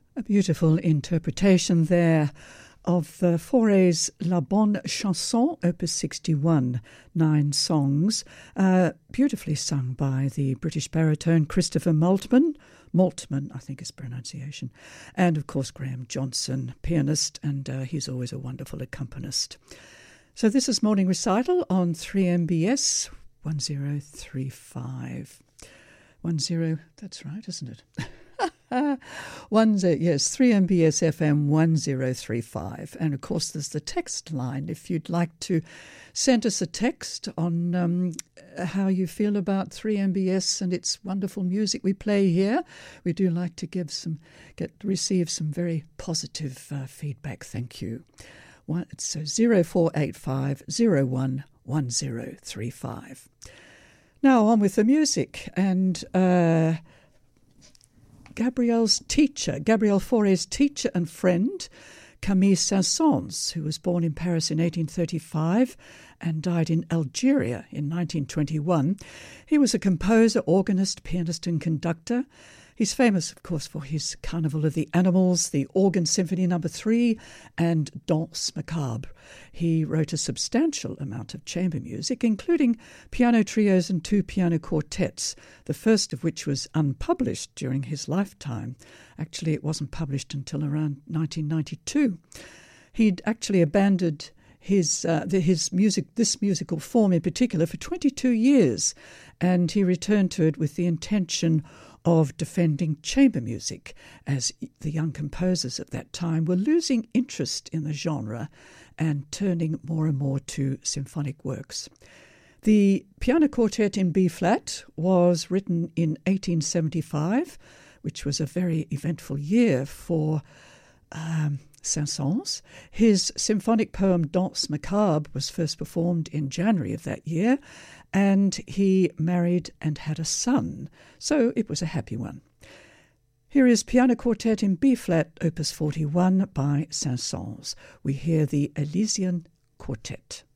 A beautiful interpretation there of Fauré's La Bonne Chanson, Opus 61, 9 songs, beautifully sung by the British baritone Christopher Maltman, I think is pronunciation, and of course Graham Johnson, pianist, and he's always a wonderful accompanist. So this is Morning Recital on 3MBS 1035. 10, that's right, isn't it? 3MBS FM 1035. And of course there's the text line if you'd like to send us a text on how you feel about 3MBS and its wonderful music we play here. We do like to receive some very positive feedback. Thank you. It's 0485 01 1035. Now on with the music, and Gabrielle Fauré's teacher and friend, Camille Saint-Saëns, who was born in Paris in 1835 and died in Algeria in 1921. He was a composer, organist, pianist and conductor. He's famous, of course, for his Carnival of the Animals, the Organ Symphony No. 3 and Danse Macabre. He wrote a substantial amount of chamber music, including piano trios and 2 piano quartets, the first of which was unpublished during his lifetime. Actually, it wasn't published until around 1992. He'd actually abandoned this musical form in particular for 22 years, and he returned to it with the intention of defending chamber music, as the young composers at that time were losing interest in the genre and turning more and more to symphonic works. The piano quartet in B-flat was written in 1875, which was a very eventful year for Saint-Saëns. His symphonic poem Danse Macabre was first performed in January of that year, and he married and had a son, so it was a happy one. Here is Piano Quartet in B-flat, Opus 41 by Saint-Saëns. We hear the Elysian Quartet.